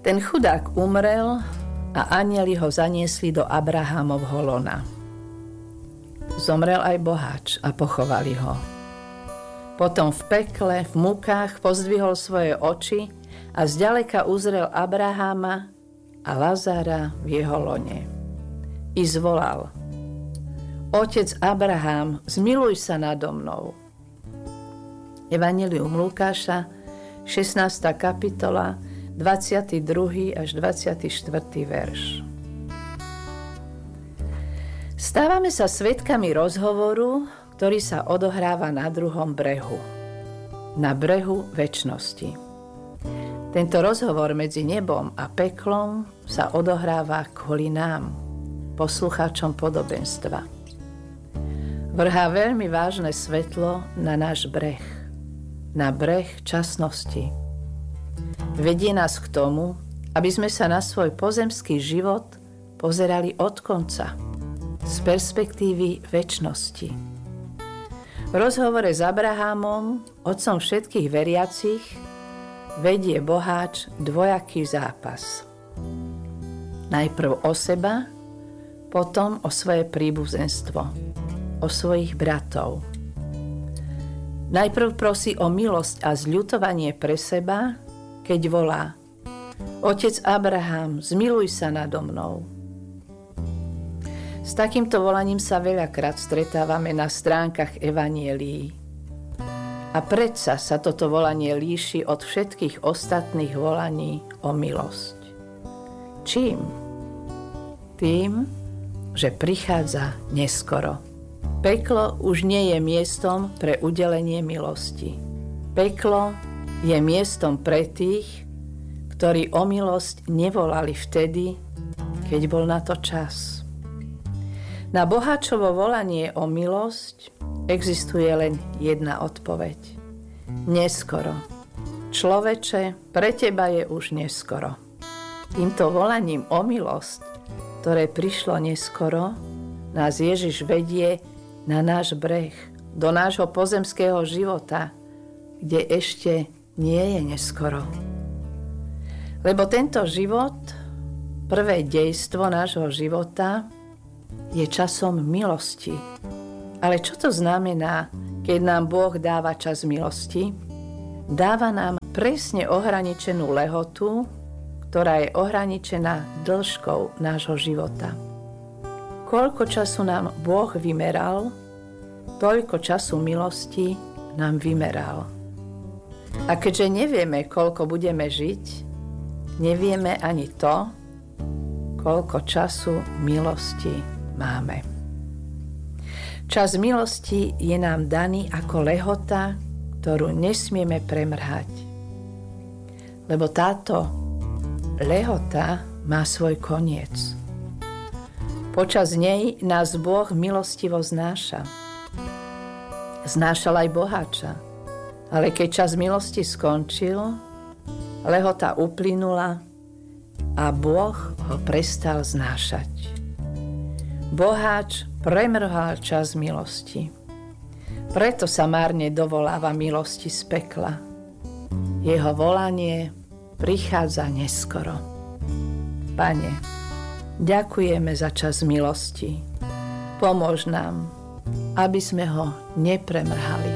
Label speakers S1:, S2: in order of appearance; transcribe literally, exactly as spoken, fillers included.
S1: Ten chudák umrel a anjeli ho zaniesli do Abrahámovho lona. Zomrel aj boháč a pochovali ho. Potom v pekle, v mukách pozdvihol svoje oči a zďaleka uzrel Abraháma a Lazára v jeho lone. I zvolal: Otec Abrahám, zmiluj sa nado mnou. Evanjelium Lukáša, šestnásta kapitola, dvadsiaty druhý až dvadsiaty štvrtý verš. Stávame sa svedkami rozhovoru, ktorý sa odohráva na druhom brehu. Na brehu večnosti. Tento rozhovor medzi nebom a peklom sa odohráva kvôli nám, poslucháčom podobenstva. Vrhá veľmi vážne svetlo na náš breh, na breh časnosti. Vedie nás k tomu, aby sme sa na svoj pozemský život pozerali od konca, z perspektívy večnosti. V rozhovore s Abrahámom, otcom všetkých veriacich, vedie boháč dvojaký zápas. Najprv o seba, potom o svoje príbuzenstvo, o svojich bratov. Najprv prosí o milosť a zľutovanie pre seba, keď volá: Otec Abrahám, zmiluj sa nado mnou. S takýmto volaním sa veľakrát stretávame na stránkach evanjelií. A predsa sa toto volanie líši od všetkých ostatných volaní o milosť. Čím? Tým, že prichádza neskoro. Peklo už nie je miestom pre udelenie milosti. Peklo je miestom pre tých, ktorí o milosť nevolali vtedy, keď bol na to čas. Na boháčovo volanie o milosť existuje len jedna odpoveď. Neskoro. Človeče, pre teba je už neskoro. Týmto volaním o milosť, ktoré prišlo neskoro, nás Ježiš vedie na náš breh, do nášho pozemského života, kde ešte nie je neskoro. Lebo tento život, prvé dejstvo nášho života, je časom milosti. Ale čo to znamená, keď nám Boh dáva čas milosti? Dáva nám presne ohraničenú lehotu, ktorá je ohraničená dĺžkou nášho života. Koľko času nám Boh vymeral, toľko času milosti nám vymeral. A keďže nevieme, koľko budeme žiť, nevieme ani to, koľko času milosti máme. Čas milosti je nám daný ako lehota, ktorú nesmieme premrhať. Lebo táto lehota má svoj koniec. Počas nej nás Boh milostivo znáša. Znášal aj boháča, ale keď čas milosti skončil, lehota uplynula a Boh ho prestal znášať. Boháč premrhal čas milosti. Preto sa márne dovoláva milosti z pekla. Jeho volanie prichádza neskoro. Pane, ďakujeme za čas milosti. Pomôž nám, aby sme ho nepremrhali.